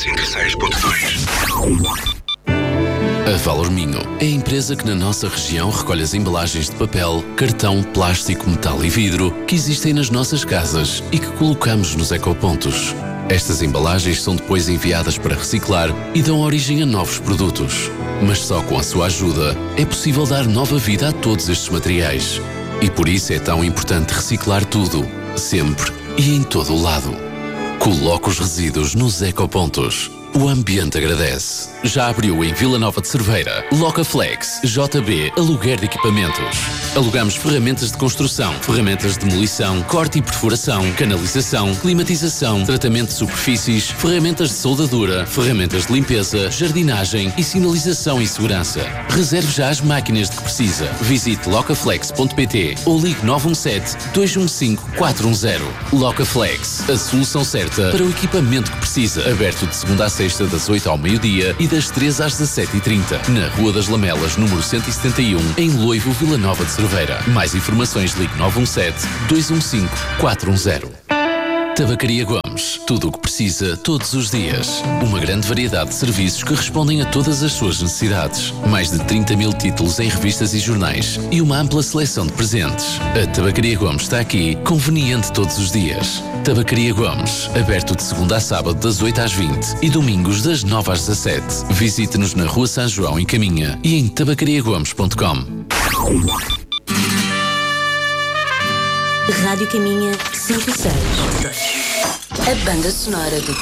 106.2. A Valor Minho é a empresa que na nossa região recolhe as embalagens de papel, cartão, plástico, metal e vidro que existem nas nossas casas e que colocamos nos ecopontos. Estas embalagens são depois enviadas para reciclar e dão origem a novos produtos. Mas só com a sua ajuda é possível dar nova vida a todos estes materiais. E por isso é tão importante reciclar tudo, sempre e em todo o lado. Coloque os resíduos nos ecopontos. O ambiente agradece. Já abriu em Vila Nova de Cerveira, Locaflex, JB, aluguer de equipamentos. Alugamos ferramentas de construção, ferramentas de demolição, corte e perfuração, canalização, climatização, tratamento de superfícies, ferramentas de soldadura, ferramentas de limpeza, jardinagem e sinalização e segurança. Reserve já as máquinas de que precisa. Visite locaflex.pt ou ligue 917-215-410. Locaflex, a solução certa para o equipamento que precisa. Aberto de segunda a sexta das 8 ao meio-dia e das 3 às 17h30. Na Rua das Lamelas, número 171, em Loivo, Vila Nova de Cerveira. Mais informações, ligue 917-215-410. Tabacaria Gomes. Tudo o que precisa, todos os dias. Uma grande variedade de serviços que respondem a todas as suas necessidades. Mais de 30 mil títulos em revistas e jornais. E uma ampla seleção de presentes. A Tabacaria Gomes está aqui, conveniente todos os dias. Tabacaria Gomes. Aberto de segunda a sábado das 8 às 20 e domingos das 9 às 17. Visite-nos na Rua São João, em Caminha, e em tabacariagomes.com. Rádio Caminha 106. A banda sonora de